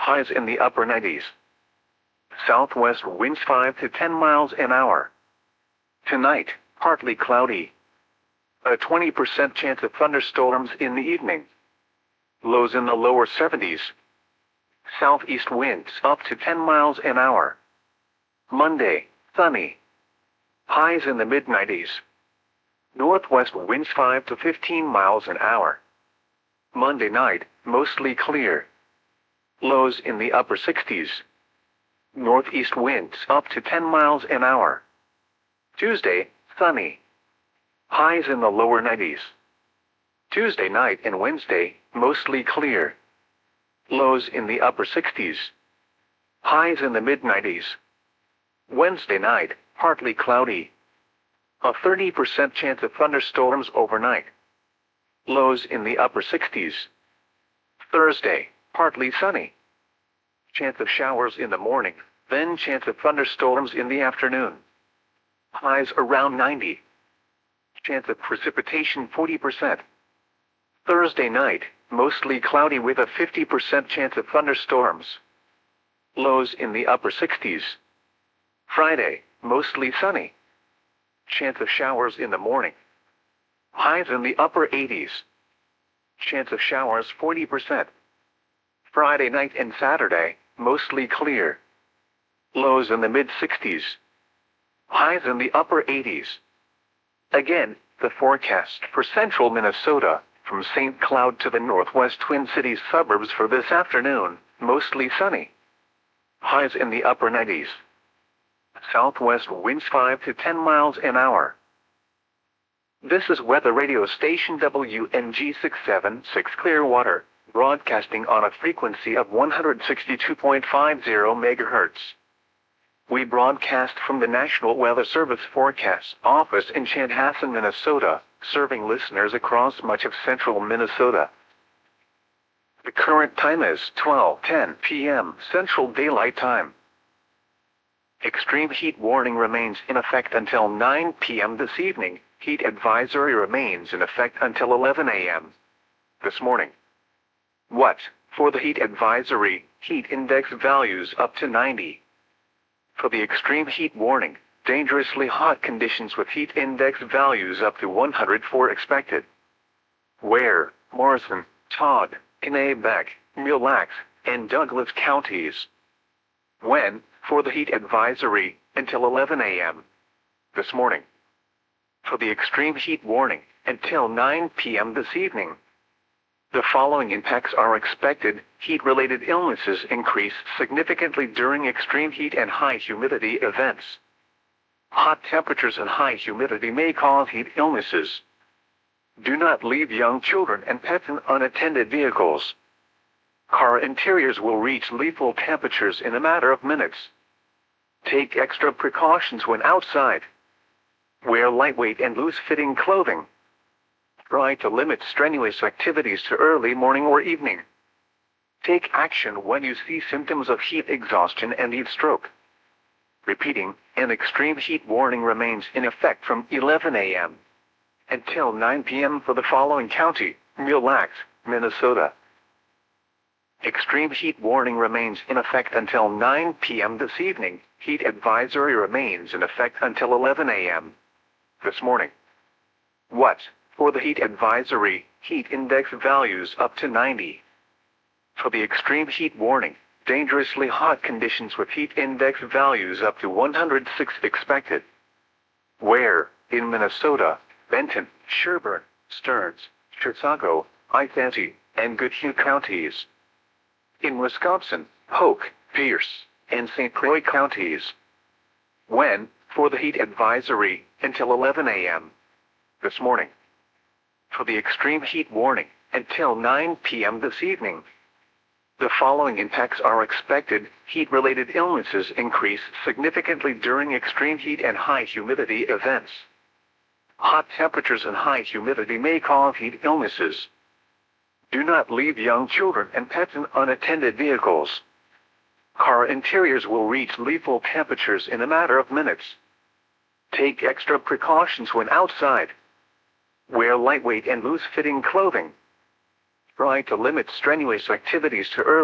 Highs in the upper 90s. Southwest winds 5 to 10 miles an hour. Tonight, partly cloudy. A 20% chance of thunderstorms in the evening. Lows in the lower 70s. Southeast winds up to 10 miles an hour. Monday, sunny. Highs in the mid-90s. Northwest winds 5 to 15 miles an hour. Monday night, mostly clear. Lows in the upper 60s. Northeast winds up to 10 miles an hour. Tuesday, sunny. Highs in the lower 90s. Tuesday night and Wednesday, mostly clear. Lows in the upper 60s. Highs in the mid-90s. Wednesday night, partly cloudy. A 30% chance of thunderstorms overnight. Lows in the upper 60s. Thursday, partly sunny. Chance of showers in the morning, then chance of thunderstorms in the afternoon. Highs around 90. Chance of precipitation 40%. Thursday night, mostly cloudy with a 50% chance of thunderstorms. Lows in the upper 60s. Friday, mostly sunny. Chance of showers in the morning. Highs in the upper 80s. Chance of showers 40%. Friday night and Saturday, mostly clear. Lows in the mid-60s. Highs in the upper 80s. Again, the forecast for central Minnesota, from St. Cloud to the northwest Twin Cities suburbs for this afternoon, mostly sunny. Highs in the upper 90s. Southwest winds 5 to 10 miles an hour. This is weather radio station WNG 676 Clearwater, broadcasting on a frequency of 162.50 MHz. We broadcast from the National Weather Service Forecast Office in Chanhassen, Minnesota, serving listeners across much of central Minnesota. The current time is 12:10 p.m. Central Daylight Time. Extreme heat warning remains in effect until 9 p.m. this evening. Heat advisory remains in effect until 11 a.m. this morning. What? For the heat advisory, heat index values up to 90. For the extreme heat warning, dangerously hot conditions with heat index values up to 104 expected. Where? Morrison, Todd, Kennebec, Mille Lacs, and Douglas counties. When? For the heat advisory, until 11 a.m. this morning. For the extreme heat warning, until 9 p.m. this evening. The following impacts are expected. Heat-related illnesses increase significantly during extreme heat and high humidity events. Hot temperatures and high humidity may cause heat illnesses. Do not leave young children and pets in unattended vehicles. Car interiors will reach lethal temperatures in a matter of minutes. Take extra precautions when outside. Wear lightweight and loose-fitting clothing. Try to limit strenuous activities to early morning or evening. Take action when you see symptoms of heat exhaustion and heat stroke. Repeating, an extreme heat warning remains in effect from 11 a.m. until 9 p.m. for the following county: Mille Lacs, Minnesota. Extreme heat warning remains in effect until 9 p.m. this evening. Heat advisory remains in effect until 11 a.m. this morning. What? For the heat advisory, heat index values up to 90. For the extreme heat warning, dangerously hot conditions with heat index values up to 106 expected. Where? In Minnesota, Benton, Sherburne, Stearns, Chisago, Isanti, and Goodhue counties. In Wisconsin, Polk, Pierce, and St. Croix counties. When? For the heat advisory, until 11 a.m. this morning. For the extreme heat warning, until 9 p.m. this evening. The following impacts are expected. Heat-related illnesses increase significantly during extreme heat and high humidity events. Hot temperatures and high humidity may cause heat illnesses. Do not leave young children and pets in unattended vehicles. Car interiors will reach lethal temperatures in a matter of minutes. Take extra precautions when outside. Wear lightweight and loose-fitting clothing. Try to limit strenuous activities to early